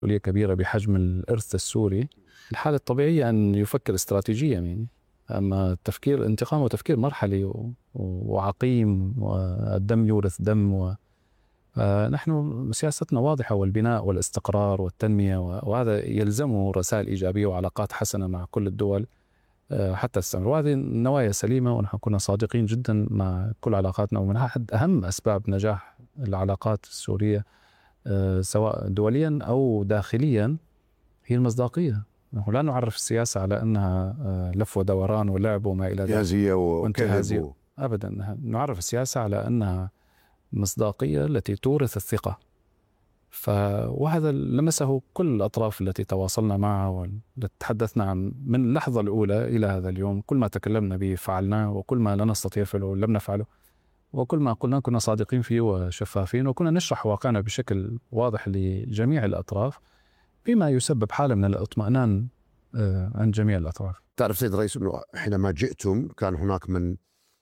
مسؤولية كبيرة بحجم الإرث السوري. الحالة الطبيعية أن يفكر استراتيجيا يعني. أما التفكير الانتقام وتفكير مرحلي وعقيم، والدم يورث دم. نحن سياستنا واضحة، والبناء والاستقرار والتنمية، وهذا يلزمه رسائل إيجابية وعلاقات حسنة مع كل الدول حتى تستمر. وهذه النوايا سليمة، ونحن كنا صادقين جدا مع كل علاقاتنا. ومن أحد أهم أسباب نجاح العلاقات السورية سواء دوليا أو داخليا هي المصداقية. نحن لا نعرف السياسة على أنها لف ودوران ولعب وما إلى ذلك، انتهازية وكذب أبدا. نعرف السياسة على أنها مصداقية التي تورث الثقة. وهذا لمسه كل الأطراف التي تواصلنا معها والتي تحدثنا عن من اللحظة الأولى إلى هذا اليوم. كل ما تكلمنا به فعلناه، وكل ما لا نستطيع فعله لم نفعله، وكل ما قلنا كنا صادقين فيه وشفافين، وكنا نشرح واقعنا بشكل واضح لجميع الأطراف، بما يسبب حالة من الاطمئنان عند جميع الأطراف. تعرف سيد الرئيس أنه حينما جئتم كان هناك من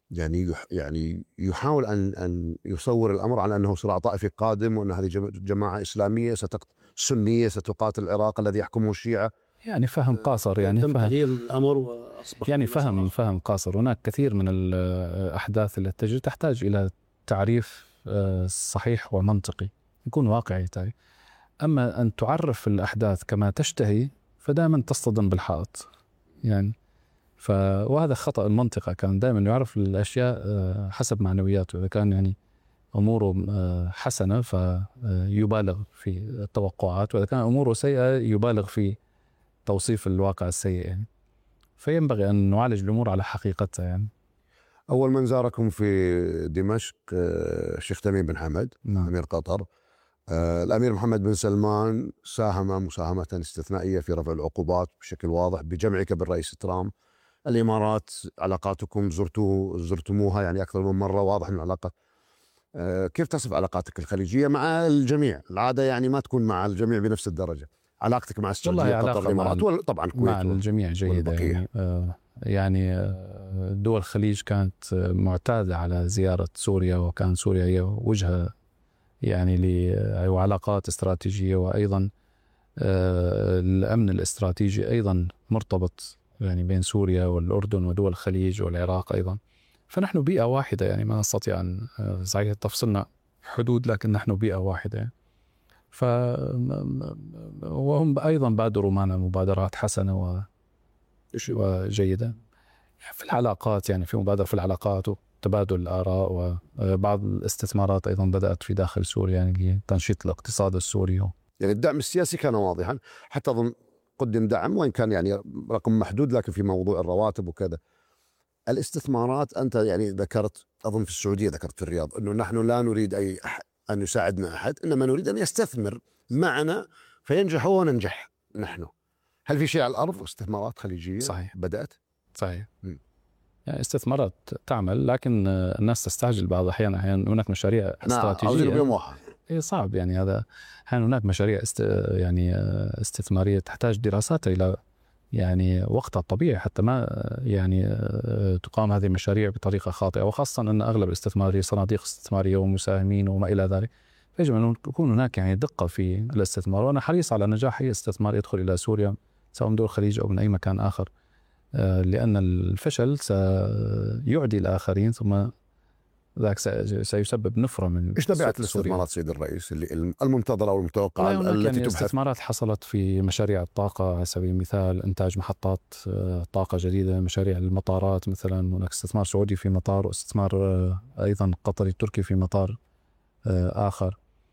يعني يحاول أن يصور الأمر على أنه صراع طائفي قادم، وأن هذه جماعة إسلامية سنية ستقاتل العراق الذي يحكمه الشيعة. يعني فهم قاصر، يعني تغيير الأمر وأصبح يعني فهم قاصر. هناك كثير من الأحداث التي تجري تحتاج إلى تعريف صحيح ومنطقي، يكون واقعي. أما أن تعرف الأحداث كما تشتهي فدائما تصطدم بالحائط يعني. وهذا خطأ المنطقة. كان دائما يعرف الأشياء حسب معنوياته. إذا كان يعني أموره حسنة فيبالغ في التوقعات، وإذا كان أموره سيئة يبالغ في توصيف الواقع السيء يعني. فينبغي أن نعالج الأمور على حقيقتها يعني. أول من زاركم في دمشق الشيخ تميم بن حمد أمير قطر. الأمير محمد بن سلمان ساهم مساهمة استثنائية في رفع العقوبات بشكل واضح بجمعك بالرئيس ترامب. الإمارات علاقاتكم زرتموها يعني أكثر من مرة، واضح من العلاقة. كيف تصف علاقاتك الخليجية مع الجميع؟ العادة يعني ما تكون مع الجميع بنفس الدرجة. علاقتك مع السعودية قطر الإمارات طبعا الكويت مع الجميع جيدة يعني دول الخليج كانت معتادة على زيارة سوريا، وكان سوريا هي وجهة يعني وعلاقات استراتيجية، وأيضا الأمن الاستراتيجي أيضا مرتبط يعني بين سوريا والأردن ودول الخليج والعراق أيضا. فنحن بيئة واحدة يعني. ما نستطيع أن صحيح تفصلنا حدود، لكن نحن بيئة واحدة. وهم أيضا بادروا معنا مبادرات حسنة وجيدة في العلاقات، يعني في مبادرة في العلاقات وتبادل الآراء، وبعض الاستثمارات أيضا بدأت في داخل سوريا يعني لتنشيط الاقتصاد السوري. يعني الدعم السياسي كان واضحا، حتى أظن قدم دعم وإن كان يعني رقم محدود، لكن في موضوع الرواتب وكذا. الاستثمارات أنت يعني ذكرت أظن في السعودية، ذكرت في الرياض أنه نحن لا نريد أي أحد أن يساعدنا أحد، إنما نريد أن يستثمر معنا فينجح هو وننجح نحن. هل في شيء على الأرض استثمارات خليجية صحيح بدأت؟ صحيح. يعني استثمارات تعمل، لكن الناس تستعجل بعض الأحيان. هناك مشاريع استراتيجية صعب يعني. هذا هناك مشاريع يعني استثمارية تحتاج دراسات إلى يعني وقتها الطبيعي، حتى ما يعني تقام هذه المشاريع بطريقة خاطئة، وخاصة أن أغلب الاستثمارية صناديق استثمارية ومساهمين وما إلى ذلك. فيجب أن يكون هناك يعني دقة في الاستثمار. وأنا حريص على نجاح أي استثمار يدخل إلى سوريا سواء من دول الخليج أو من أي مكان آخر، لأن الفشل سيعدي الآخرين، ثم ذاك سيسبب نفرة من. إيش طبيعة الاستثمارات سيد الرئيس اللي المنتظرة أو المتوقعة التي يعني تبحث؟ استثمارات حصلت في مشاريع الطاقة على سبيل المثال، إنتاج محطات طاقة جديدة، مشاريع المطارات مثلا. هناك استثمار سعودي في مطار، واستثمار أيضا قطري تركي في مطار آخر.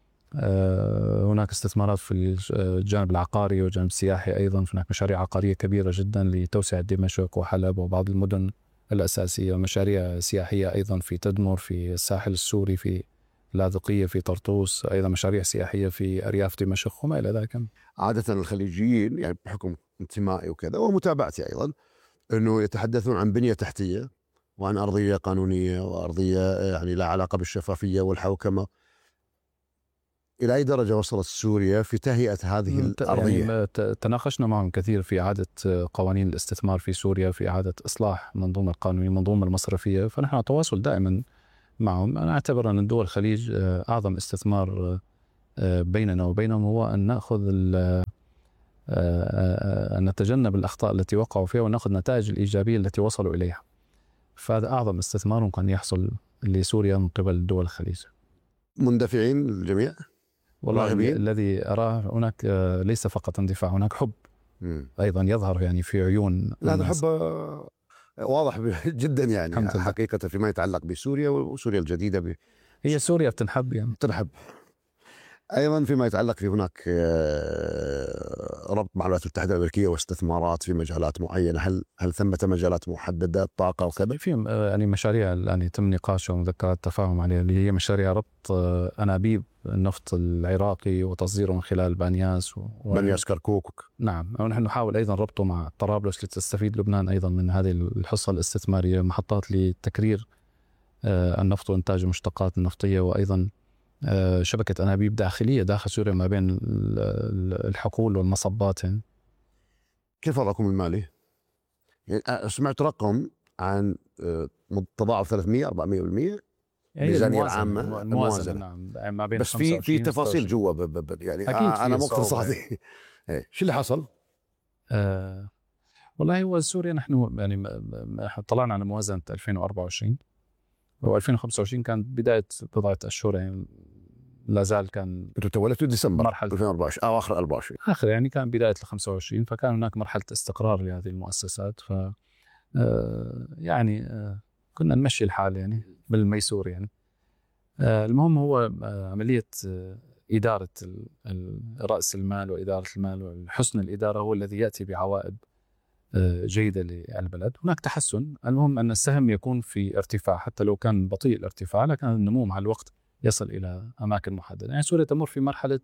هناك استثمارات في الجانب العقاري والجانب السياحي أيضا. هناك مشاريع عقارية كبيرة جدا لتوسعة دمشق وحلب وبعض المدن الأساسية. مشاريع سياحية أيضا في تدمر، في الساحل السوري، في لاذقية، في طرطوس، أيضا مشاريع سياحية في أرياف دمشق وما إلى ذلك. عادة الخليجيين يعني بحكم انتمائي وكذا ومتابعتي أيضا أنه يتحدثون عن بنية تحتية وعن أرضية قانونية وأرضية يعني لا علاقة بالشفافية والحوكمة. إلى أي درجة وصلت سوريا في تهيئة هذه الأرضية؟ يعني تناقشنا معهم كثير في إعادة قوانين الاستثمار في سوريا، في إعادة إصلاح منظومة القانونية، منظومة المصرفية. فنحن على تواصل دائما معهم. أنا أعتبر أن دول الخليج أعظم استثمار بيننا وبينهم هو أن نأخذ أن نتجنب الأخطاء التي وقعوا فيها ونأخذ النتائج الإيجابية التي وصلوا إليها. فهذا أعظم استثمار ممكن يحصل لسوريا من قبل دول الخليج. مندفعين الجميع؟ والله الذي أراه هناك ليس فقط اندفاع، هناك حب أيضا يظهر يعني في عيون. هذا حب واضح جدا يعني حقيقة فيما يتعلق بسوريا وسوريا الجديدة. هي سوريا بتنحب يعني تنحب. أيضا فيما يتعلق في هناك ربط مع الولايات المتحدة الأمريكية واستثمارات في مجالات معينة، هل ثمة مجالات محددة، طاقة وكذا؟ في يعني مشاريع الآن يتم نقاشها ومذكرات تفاهم عليها، اللي هي مشاريع ربط أنابيب النفط العراقي وتصديره من خلال بانياس بانياس كركوك. نعم، ونحن نحاول أيضا ربطه مع طرابلس لتستفيد لبنان أيضا من هذه الحصة الاستثمارية، محطات لتكرير النفط وإنتاج المشتقات النفطية، وأيضا شبكة أنابيب داخلية داخل سوريا ما بين الحقول والمصبات. كيف وضعكم المالي؟ يعني سمعت رقم عن تضاعف 300-400% الميزانية العامة الموازنة. نعم، ما بين بس في تفاصيل جوا يعني أنا مو اقتصادي. شو اللي حصل؟ والله هو سوريا نحن يعني طلعنا على موازنة 2024 و2025 كانت بداية بضعة أشهر، يعني لا زال كان انتوا تولدتوا ديسمبر مرحلة 2024 أو آخر 24 آخر، يعني كان بداية 25، فكان هناك مرحلة استقرار لهذه المؤسسات. ف يعني كنا نمشي الحال يعني بالميسور يعني. المهم هو عملية إدارة رأس المال وإدارة المال وحسن الإدارة هو الذي يأتي بعوائد جيدة للبلد. هناك تحسن، المهم أن السهم يكون في ارتفاع حتى لو كان بطيء الارتفاع، لكن النمو مع الوقت يصل إلى أماكن محددة. يعني سوريا تمر في مرحلة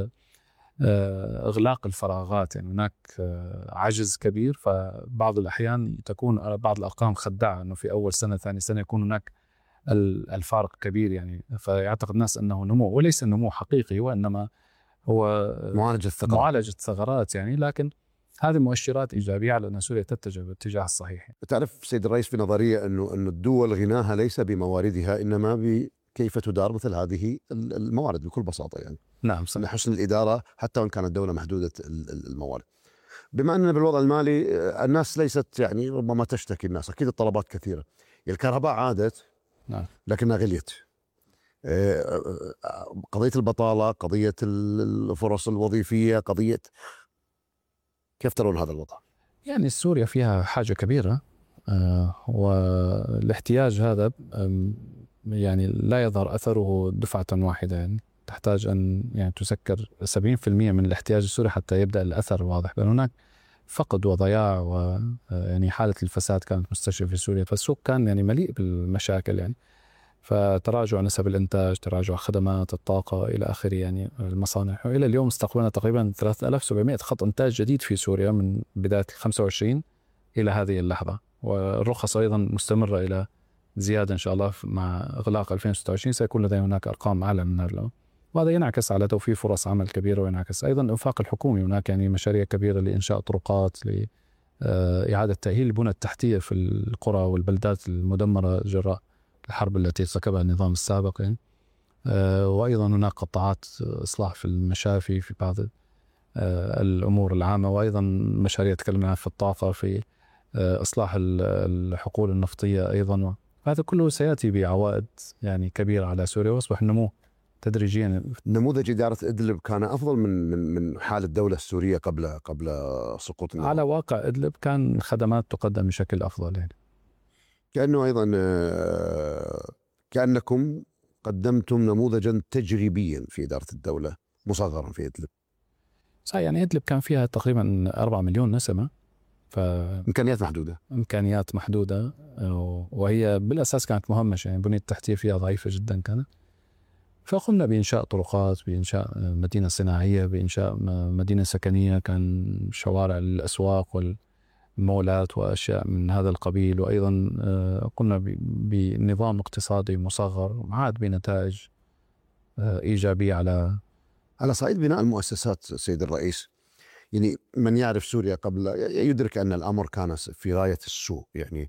إغلاق الفراغات، يعني هناك عجز كبير، فبعض الأحيان تكون بعض الأرقام خداعة أنه في أول سنة ثاني سنة يكون هناك الفارق كبير يعني، فيعتقد الناس أنه نمو، وليس النمو حقيقي وإنما هو معالجة ثغرات يعني. لكن هذه مؤشرات إيجابية على أن سوريا تتجه بالاتجاه الصحيح. تعرف سيد الرئيس في نظرية أنه الدول غناها ليس بمواردها إنما بكيف تدار مثل هذه الموارد بكل بساطة يعني. نعم صحيح. حسن الإدارة حتى وإن كانت دولة محدودة الموارد. بما أننا بالوضع المالي الناس ليست يعني ربما تشتكي، الناس أكيد الطلبات كثيرة، الكهرباء عادت نعم لكنها غليت، قضية البطالة، قضية الفرص الوظيفية، قضية كيف ترون هذا الوضع؟ يعني سوريا فيها حاجة كبيرة والاحتياج هذا يعني لا يظهر أثره دفعة واحدة، يعني تحتاج أن يعني تسكر 70% من الاحتياج السوري حتى يبدأ الأثر واضح، لأن هناك فقد وضياع ويعني حالة الفساد كانت مستشرفة في سوريا، فالسوق كان يعني مليء بالمشاكل يعني، فتراجع نسب الإنتاج، تراجع خدمات الطاقة إلى آخره يعني المصانع. وإلى اليوم استقبلنا تقريبا 3700 خط إنتاج جديد في سوريا من بداية 25 إلى هذه اللحظة، والرخص أيضا مستمرة إلى زيادة إن شاء الله مع إغلاق 2026 سيكون لدينا هناك أرقام أعلى من هذا، وهذا ينعكس على توفير فرص عمل كبيرة، وينعكس أيضا الإنفاق الحكومي. هناك يعني مشاريع كبيرة لإنشاء طرقات، لإعادة تأهيل البنى التحتية في القرى والبلدات المدمرة جراء الحرب التي ارتكبها النظام السابق يعني. وأيضا هناك قطاعات إصلاح في المشافي في بعض الأمور العامة، وأيضا مشاريع تكلمنا عنها في الطاقة، في إصلاح الحقول النفطية أيضا. هذا كله سيأتي بعوائد يعني كبيرة على سوريا، ويصبح النمو تدريجيا. نموذج إدارة إدلب كان أفضل من حال الدولة السورية قبل سقوط النظام. على واقع إدلب كان الخدمات تقدم بشكل أفضل يعني. كأنه أيضا كأنكم قدمتم نموذجا تجريبيا في إدارة الدولة مصغرا في إدلب. صحيح، يعني إدلب كان فيها تقريبا 4 مليون نسمة، إمكانيات محدودة، وهي بالأساس كانت مهمشة، يعني البنية التحتية فيها ضعيفة جدا كانت. فقمنا بإنشاء طرقات، بإنشاء مدينة صناعية، بإنشاء مدينة سكنية، كان شوارع الأسواق والمولات وأشياء من هذا القبيل. وأيضا قمنا بنظام اقتصادي مصغر عاد بنتائج إيجابية على صعيد بناء المؤسسات. سيد الرئيس، يعني من يعرف سوريا قبل يدرك أن الأمر كان في غاية السوء، يعني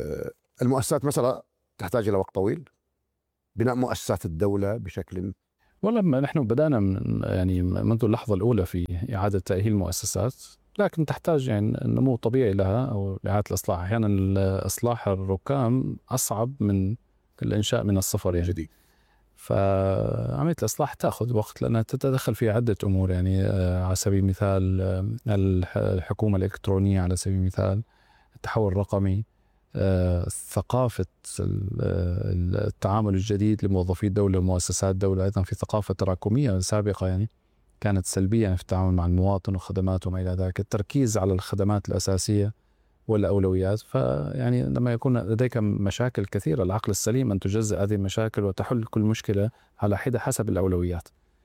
المؤسسات مثلا تحتاج إلى وقت طويل، بناء مؤسسات الدولة بشكل والله نحن بدأنا يعني منذ اللحظة الأولى في إعادة تأهيل المؤسسات، لكن تحتاج يعني نمو طبيعي لها أو إعادة الإصلاح. أحيانا إصلاح الركام أصعب من الإنشاء من الصفر يعني جديد. فعملية الإصلاح تأخذ وقت لأنها تتدخل في عدة أمور، يعني على سبيل المثال الحكومة الإلكترونية، على سبيل المثال التحول الرقمي، ثقافة التعامل الجديد لموظفي الدولة ومؤسسات الدولة. أيضا في ثقافة تراكمية سابقة يعني كانت سلبية في التعامل مع المواطن وخدماته وما إلى ذلك، التركيز على الخدمات الأساسية والأولويات. فيعني لما يكون لديك مشاكل كثيرة، العقل السليم أن تجزأ هذه المشاكل وتحل كل مشكلة على حدة حسب الأولويات.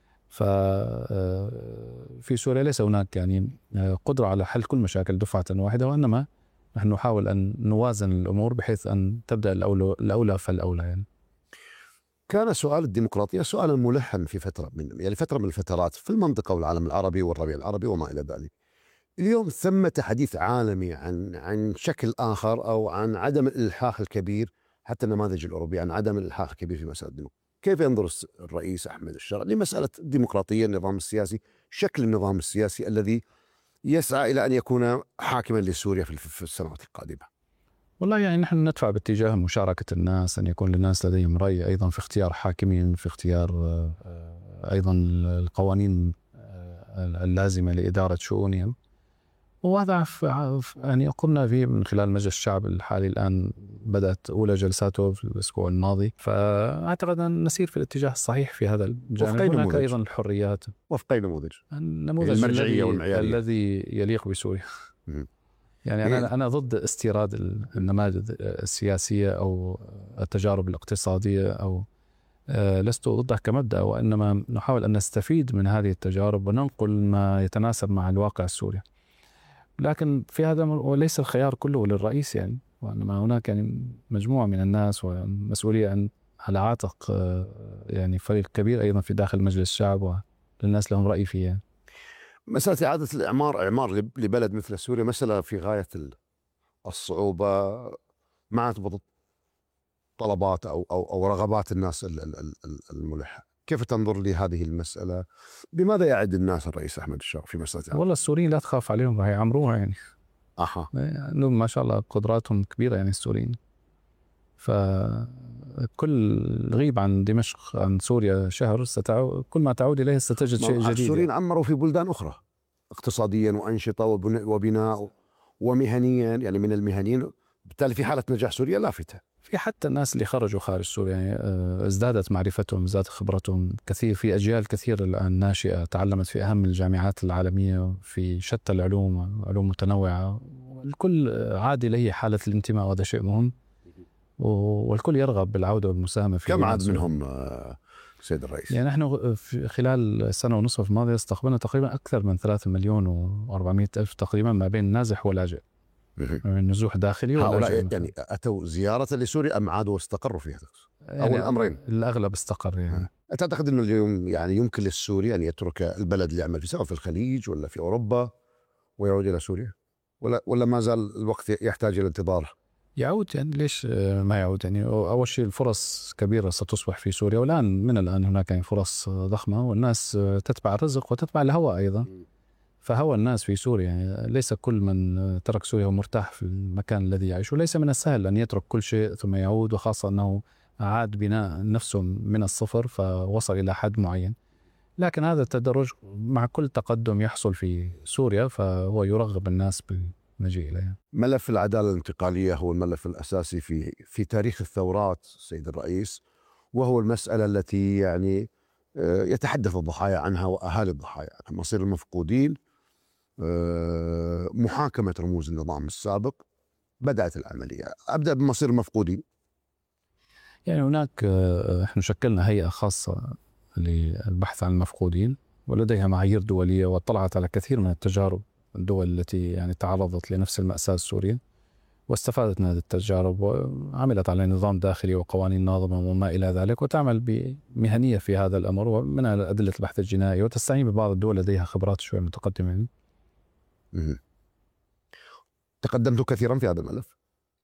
ففي سوريا ليس هناك يعني قدرة على حل كل مشاكل دفعة واحدة، وإنما نحن نحاول أن نوازن الأمور بحيث أن تبدأ الأولى فالأولى. يعني كان سؤال الديمقراطية سؤالا ملحا في فترة من الفترات في المنطقة والعالم العربي والربيع العربي وما إلى ذلك. اليوم ثمة حديث عالمي عن شكل آخر أو عن عدم الإلحاح الكبير، حتى النماذج الأوروبية عن عدم الإلحاح الكبير في مسألة الديمقراطية. كيف ينظر الرئيس أحمد الشرع لمسألة الديمقراطية، النظام السياسي، شكل النظام السياسي الذي يسعى إلى أن يكون حاكما لسوريا في السنوات القادمة؟ والله يعني نحن ندفع باتجاه مشاركة الناس، أن يكون للناس لديهم رأي أيضا في اختيار حاكمين، في اختيار أيضا القوانين اللازمة لإدارة شؤونهم. وهذا يعني قمنا فيه من خلال مجلس الشعب الحالي. الآن بدأت أولى جلساته في الأسبوع الماضي، فأعتقد أن نسير في الاتجاه الصحيح في هذا الجانب. هناك أيضا الحريات وفق أي نموذج؟ النموذج الذي يليق بسوريا. يعني أنا ضد استيراد النماذج السياسية أو التجارب الاقتصادية، أو لست ضدها كمبدأ، وإنما نحاول أن نستفيد من هذه التجارب وننقل ما يتناسب مع الواقع السوري. لكن في هذا وليس الخيار كله للرئيس يعني، وإنما هناك يعني مجموعة من الناس ومسؤولية على عاتق يعني فريق كبير أيضا في داخل مجلس الشعب، وللناس لهم رأي فيه يعني. مسألة إعادة إعمار لبلد مثل سوريا مسألة في غاية الصعوبة مع طلبات أو رغبات الناس الملحة. كيف تنظر لهذه المسألة؟ بماذا يعد الناس الرئيس أحمد الشرع في مسألة؟ والله السوريين لا تخاف عليهم، راح يعمروها يعني. يعني ما شاء الله قدراتهم كبيرة يعني السوريين. فكل غيب عن دمشق عن سوريا شهر كل ما تعود إليه ستجد شيء جديد. السوريين عمروا في بلدان أخرى اقتصاديا وأنشطة وبناء ومهنيا، يعني من المهنيين، بالتالي في حالة نجاح سوريا لافتة. في حتى الناس اللي خرجوا خارج سوريا يعني ازدادت معرفتهم، ازدادت خبرتهم كثير. في أجيال كثير الآن ناشئة تعلمت في أهم الجامعات العالمية في شتى العلوم، علوم متنوعة، والكل عاد إليه حالة الانتماء، وهذا شيء مهم، والكل يرغب بالعودة والمساهمة في. كم عاد منهم سيد الرئيس؟ يعني نحن في خلال السنة ونصف الماضية استقبلنا تقريبا أكثر من 3,400,000 تقريبا ما بين نازح ولاجئ، نزوح داخلي. هؤلاء يعني أتوا زيارة لسوريا أم عادوا واستقروا فيها؟ يعني أو الأمرين؟ الأغلب استقر يعني. أعتقد أنه اليوم يعني يمكن للسوري أن يترك البلد اللي يعمل فيه، سواء في الخليج ولا في أوروبا، ويعود إلى سوريا، ولا ما زال الوقت يحتاج إلى انتظار؟ يعود يعني، ليش ما يعود يعني؟ أول شيء الفرص كبيرة ستصبح في سوريا، والآن من الآن هناك يعني فرص ضخمة، والناس تتبع الرزق وتتبع الهوى أيضا. فهوى الناس في سوريا يعني، ليس كل من ترك سوريا ومرتاح في المكان الذي يعيش، وليس من السهل أن يترك كل شيء ثم يعود، وخاصة أنه أعاد بناء نفسه من الصفر فوصل إلى حد معين. لكن هذا التدرج مع كل تقدم يحصل في سوريا فهو يرغب الناس بالمجيء إليها. ملف العدالة الانتقالية هو الملف الأساسي في تاريخ الثورات سيد الرئيس، وهو المسألة التي يعني يتحدث الضحايا عنها وأهالي الضحايا عنها، مصير المفقودين، محاكمة رموز النظام السابق. بدأت العملية. أبدأ بمصير المفقودين. يعني هناك احنا شكلنا هيئة خاصة للبحث عن المفقودين، ولديها معايير دولية، واطلعت على كثير من التجارب الدول التي يعني تعرضت لنفس المأساة السورية، واستفادت من هذه التجارب، وعملت على نظام داخلي وقوانين ناظمة وما إلى ذلك، وتعمل بمهنية في هذا الأمر، ومنها أدلة البحث الجنائي، وتستعين ببعض الدول لديها خبرات شوي متقدمة. تقدمت كثيرا في هذا الملف.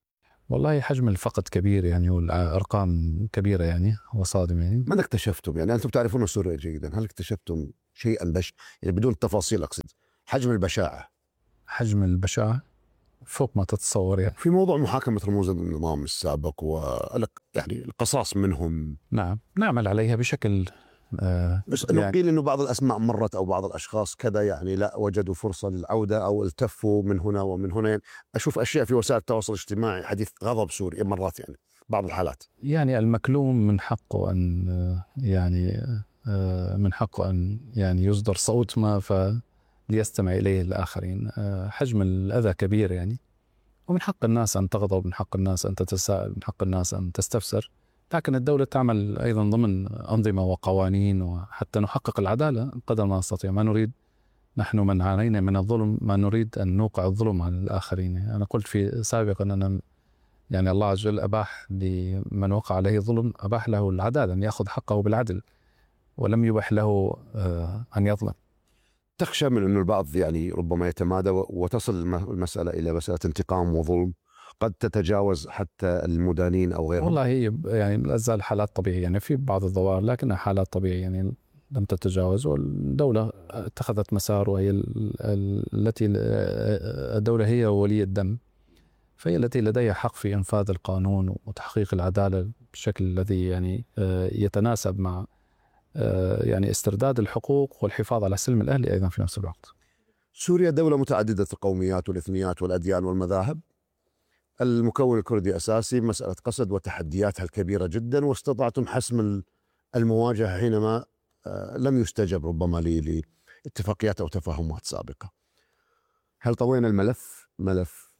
والله حجم الفقد كبير يعني، والأرقام كبيرة يعني وصادمة يعني. ماذا اكتشفتم؟ يعني أنتم تعرفون سوريا جيدا، هل اكتشفتم شيئا يعني بدون تفاصيل أقصد حجم البشاعة؟ حجم البشاعة فوق ما تتصور يعني. في موضوع محاكمة رموز النظام السابق يعني القصاص منهم. نعم نعمل عليها بشكل بس يعني قيل إنه بعض الأسماء مرت أو بعض الأشخاص كذا يعني لا وجدوا فرصة للعودة أو التفوا من هنا ومن هنا. يعني أشوف أشياء في وسائل التواصل الاجتماعي حديث غضب سوري مرات يعني بعض الحالات. يعني المكلوم من حقه أن يعني من حقه أن يعني يصدر صوت ما فليستمع إليه الآخرين. حجم الأذى كبير يعني، ومن حق الناس أن تغضب، من حق الناس أن تتساءل، من حق الناس أن تستفسر. لكن الدولة تعمل أيضا ضمن أنظمة وقوانين، وحتى نحقق العدالة قدر ما نستطيع. ما نريد نحن من عانينا من الظلم ما نريد أن نوقع الظلم على الآخرين. أنا قلت في سابقا أن يعني الله عز وجل أباح لمن وقع عليه ظلم، أباح له العدالة أن يأخذ حقه بالعدل، ولم يبح له أن يظلم. تخشى من أن البعض يعني ربما يتمادى وتصل المسألة إلى مسألة انتقام وظلم قد تتجاوز حتى المدانين أو غيرهم؟ والله هي يعني لا زال حالات طبيعية يعني في بعض الظواهر، لكنها حالات طبيعية يعني لم تتجاوز. والدولة اتخذت مسار، وهي التي الدولة هي ولي الدم، فهي التي لديها حق في إنفاذ القانون وتحقيق العدالة بالشكل الذي يعني يتناسب مع يعني استرداد الحقوق والحفاظ على السلم الأهلي أيضا في نفس الوقت. سوريا دولة متعددة القوميات والإثنيات والأديان والمذاهب. المكون الكردي أساسي، مسألة قسد وتحدياتها الكبيرة جدا، واستطعتم حسم المواجهة حينما لم يستجب ربما لاتفاقيات أو تفاهمات سابقة. هل طوينا ملف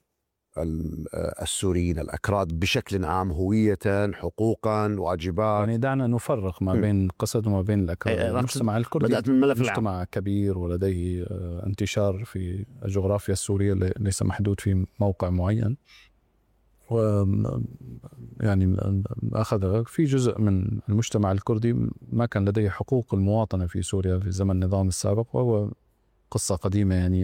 السوريين الأكراد بشكل عام هوية، حقوقا، واجبات؟ يعني دعنا نفرق ما بين قسد وما بين الأكراد. المجتمع الكردي مجتمع كبير ولديه انتشار في الجغرافيا السورية، ليس محدود في موقع معين، و يعني أخذ في جزء من المجتمع الكردي ما كان لديه حقوق المواطنة في سوريا في زمن النظام السابق، وهو قصة قديمة يعني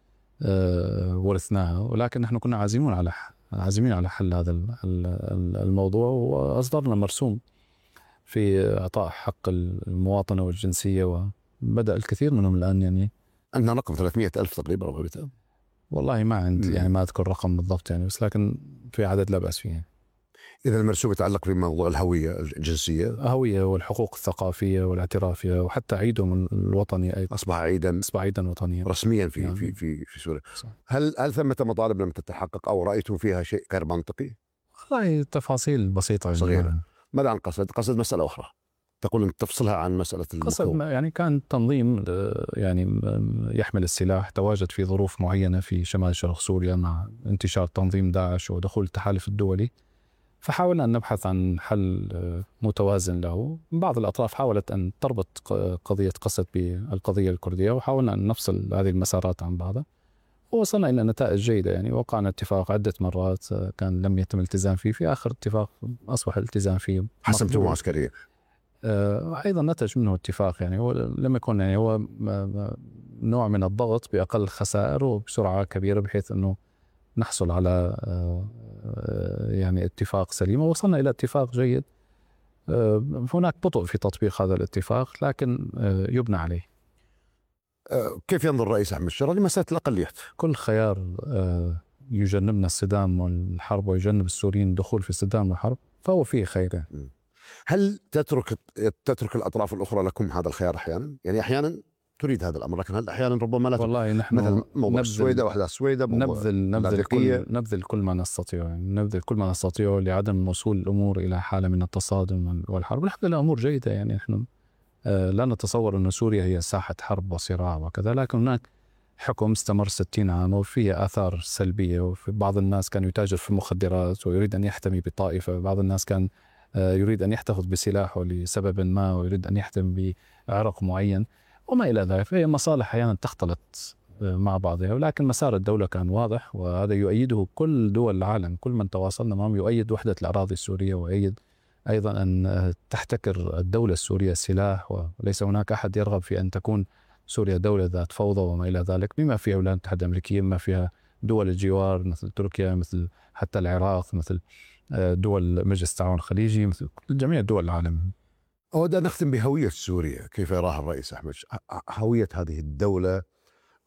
ورثناها. ولكن نحن كنا عازمين على حل هذا الموضوع، وأصدرنا مرسوم في إعطاء حق المواطنة والجنسية، وبدأ الكثير منهم الآن. يعني عندنا رقم 300,000 تقريبا ربما. والله ما عندي يعني ما أذكر رقم بالضبط يعني، بس لكن في عدد لا بأس فيه. إذا المرسوم يتعلق بموضوع الهوية الجنسية، الهوية والحقوق الثقافية والاعترافية، وحتى عيدهم الوطني أيضا أصبح عيدا وطنيا رسميا في يعني في سوريا. هل ثمة مطالب لم تتحقق أو رأيتم فيها شيء غير منطقي؟ والله تفاصيل بسيطة صغيرة. ماذا عن قسد مسألة أخرى تقول أن تفصلها عن مسألة قسد؟ يعني كان تنظيم يعني يحمل السلاح، تواجد في ظروف معينة في شمال شرق سوريا مع انتشار تنظيم داعش ودخول التحالف الدولي، فحاولنا أن نبحث عن حل متوازن له. بعض الأطراف حاولت أن تربط قضية قسد بالقضية الكردية، وحاولنا أن نفصل هذه المسارات عن بعضها، ووصلنا إلى نتائج جيدة. يعني وقعنا اتفاق عدة مرات كان لم يتم الالتزام فيه، في آخر اتفاق أصبح الالتزام فيه. حسمتم عسكريا. أيضا نتج منه اتفاق يعني، ولم يكن يعني هو نوع من الضغط بأقل خسائر وبسرعة كبيرة، بحيث أنه نحصل على يعني اتفاق سليم، ووصلنا إلى اتفاق جيد. هناك بطء في تطبيق هذا الاتفاق، لكن يبنى عليه. كيف ينظر الرئيس أحمد شيرازي لمسألة الأقليات؟ كل خيار يجنبنا الصدام والحرب ويجنب السوريين الدخول في الصدام والحرب فهو فيه خير. هل تترك الأطراف الأخرى لكم هذا الخيار أحيانا؟ يعني أحيانا تريد هذا الأمر، لكن هل أحيانا ربما لا؟ والله نحن مثل موضوع السويدة وأحداث السويدة نبذل كل ما نستطيع، يعني نبذل كل ما نستطيع لعدم وصول الأمور إلى حالة من التصادم والحرب. الحمد لله الأمور جيدة يعني، نحن لا نتصور أن سوريا هي ساحة حرب وصراع وكذا، لكن هناك حكم استمر 60 عام وفيه آثار سلبية، وفي بعض الناس كان يتاجر في المخدرات ويريد أن يحتمي بطائفة، بعض الناس كان يريد أن يحتفظ بسلاحه لسبب ما ويريد أن يحتمي بعرق معين وما إلى ذلك. فهي مصالح أحيانا تختلط مع بعضها، ولكن مسار الدولة كان واضح، وهذا يؤيده كل دول العالم. كل من تواصلنا معهم يؤيد وحدة الأراضي السورية، ويؤيد أيضا أن تحتكر الدولة السورية السلاح، وليس هناك أحد يرغب في أن تكون سوريا دولة ذات فوضى وما إلى ذلك، بما فيها الولايات المتحدة الأمريكية، بما فيها دول الجوار مثل تركيا، مثل حتى العراق، مثل دول مجلس التعاون الخليجي، مثل جميع دول العالم. أود أن نختم بهوية سوريا. كيف يراها الرئيس أحمد؟ هوية هذه الدولة